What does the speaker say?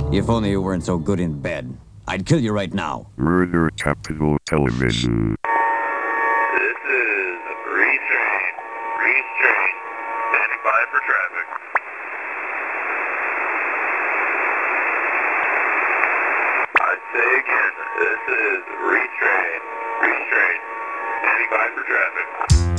If only you weren't so good in bed. I'd kill you right now. Murder Capital Television. This is Restrain. Restrain. Standing by for traffic. I say again, this is Restrain. Restrain. Standing by for traffic.